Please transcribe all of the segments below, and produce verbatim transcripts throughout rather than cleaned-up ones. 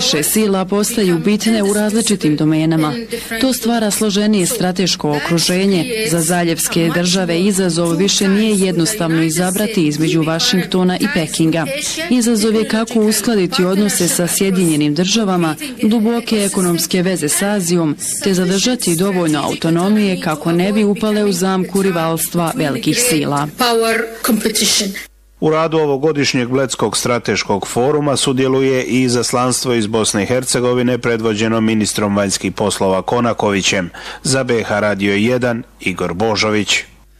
više sila postaju bitne u različitim domenama. To stvara složenije strateško okruženje. Za zaljevske države izazov više nije jednostavno izabrati između Vašingtona i Pekinga. Izazov je kako uskladiti odnose sa Sjedinjenim državama, duboke ekonomske veze s Azijom, te zadržati dovoljno autonomije kako ne bi upale u zamku rivalstva velikih sila. U radu ovogodišnjeg Bledskog strateškog foruma sudjeluje i izaslanstvo iz Bosne i Hercegovine predvođeno ministrom vanjskih poslova Konakovićem. Za B H Radio jedan, Igor Božović.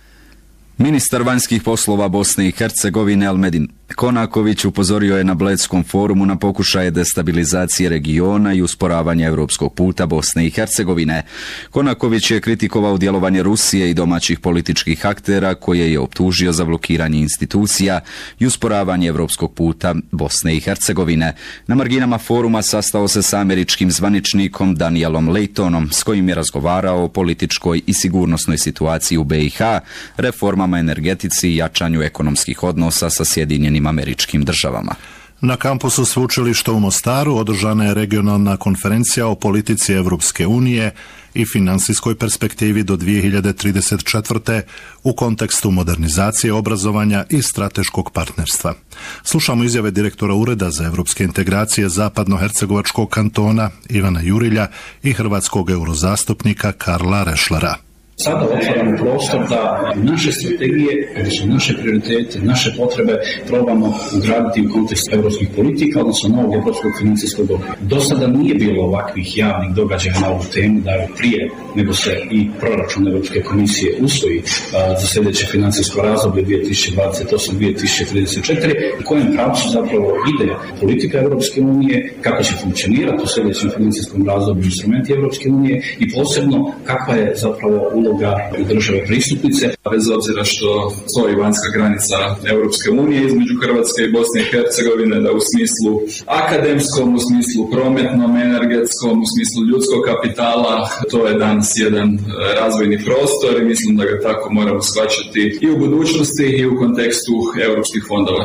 Ministar vanjskih poslova Bosne i Hercegovine Elmedin Konaković upozorio je na Bledskom forumu na pokušaje destabilizacije regiona i usporavanja europskog puta Bosne i Hercegovine. Konaković je kritikovao djelovanje Rusije i domaćih političkih aktera koje je optužio za blokiranje institucija i usporavanje europskog puta Bosne i Hercegovine. Na marginama foruma sastao se s američkim zvaničnikom Danielom Laytonom s kojim je razgovarao o političkoj i sigurnosnoj situaciji u B i H, reformama energetici i jačanju ekonomskih odnosa sa Sjedinjenim Američkim državama. Na kampusu sveučilišta u Mostaru održana je regionalna konferencija o politici Evropske unije i finansijskoj perspektivi do dvije hiljade trideset četvrte. u kontekstu modernizacije obrazovanja i strateškog partnerstva. Slušamo izjave direktora Ureda za evropske integracije Zapadno-hercegovačkog kantona Ivana Jurilja i hrvatskog eurozastupnika Karla Rešlara. Sada otvaramo prostor da naše strategije, odnosno naše prioritete, naše potrebe probamo ugraditi u kontekst evropskih politika, odnosno novog evropskog financijskog okvira. Do sada nije bilo ovakvih javnih događaja na ovu temu, da je prije nego se i proračun Evropske komisije usvoji a, za sljedeće financijsko razdoblje dvije tisuće dvadeset osam do dvije tisuće trideset četiri, u kojem pravcu zapravo ide politika Evropske unije, kako će funkcionirati u sljedećem financijskom razdoblju instrumenti Evropske unije i posebno kakva je zapravo uloga države pristupnice. Bez obzira što stoji vanjska granica Europske unije između Hrvatske i Bosne i Hercegovine, da u smislu akademskom, u smislu prometnom, energetskom, u smislu ljudskog kapitala, to je danas jedan razvojni prostor i mislim da ga tako moramo shvaćati i u budućnosti i u kontekstu europskih fondova.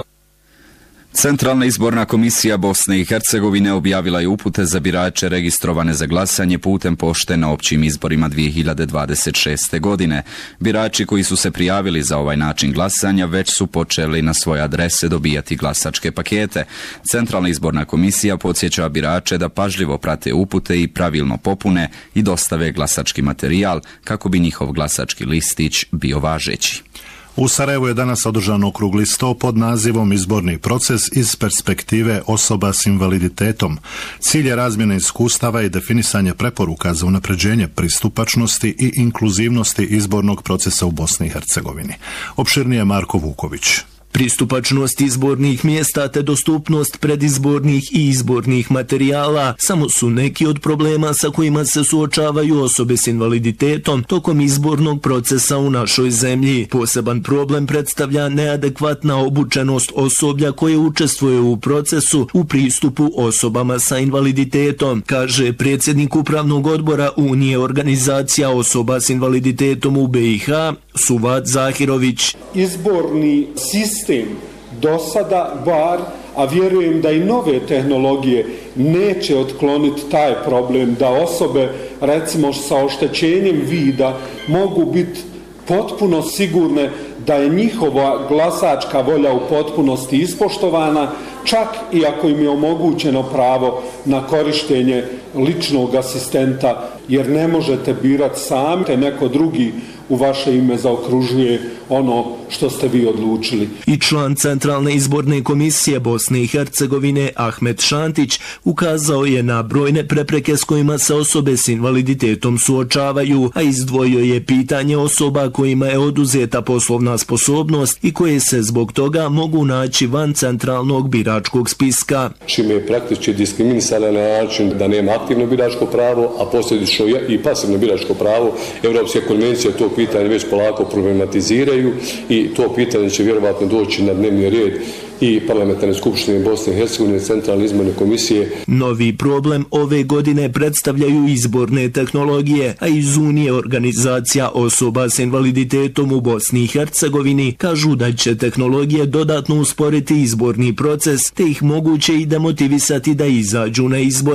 Centralna izborna komisija Bosne i Hercegovine objavila je upute za birače registrovane za glasanje putem pošte na općim izborima dvije hiljade dvadeset šeste. godine. Birači koji su se prijavili za ovaj način glasanja već su počeli na svoje adrese dobijati glasačke pakete. Centralna izborna komisija podsjeća birače da pažljivo prate upute i pravilno popune i dostave glasački materijal kako bi njihov glasački listić bio važeći. U Sarajevu je danas održan okrugli sto pod nazivom Izborni proces iz perspektive osoba s invaliditetom. Cilj je razmjena iskustava i definisanje preporuka za unapređenje pristupačnosti i inkluzivnosti izbornog procesa u Bosni i Hercegovini. Opširnije Marko Vuković. Pristupačnost izbornih mjesta te dostupnost predizbornih i izbornih materijala samo su neki od problema sa kojima se suočavaju osobe s invaliditetom tokom izbornog procesa u našoj zemlji. Poseban problem predstavlja neadekvatna obučenost osoblja koje učestvuje u procesu u pristupu osobama sa invaliditetom, kaže predsjednik Upravnog odbora Unije organizacija osoba s invaliditetom u B i H, Suvad Zahirović. Izborni sistem do sada bar, a vjerujem da i nove tehnologije neće otkloniti taj problem da osobe recimo sa oštećenjem vida mogu biti potpuno sigurne da je njihova glasačka volja u potpunosti ispoštovana, čak i ako im je omogućeno pravo na korištenje ličnog asistenta, jer ne možete birati sami, te neko drugi u vaše ime zaokružuje ono što ste vi odlučili. I član Centralne izborne komisije Bosne i Hercegovine Ahmet Šantić ukazao je na brojne prepreke s kojima se osobe s invaliditetom suočavaju, a izdvojio je pitanje osoba kojima je oduzeta poslovna sposobnost i koje se zbog toga mogu naći van centralnog biračkog spiska. Čime je praktički diskriminisana na način da nema aktivno biračko pravo, a posljedično i pasivno biračko pravo. Europske konvencije to pitanje već polako problematiziraju i to pitanje će vjerovatno doći na dnevni red i Parlamentarne skupštine Bosne i Hercegovine, Centralne izborne komisije. Novi problem ove godine predstavljaju izborne tehnologije, a iz Unije organizacija osoba s invaliditetom u Bosni i Hercegovini kažu da će tehnologije dodatno usporiti izborni proces, te ih moguće i demotivisati da izađu na izbor.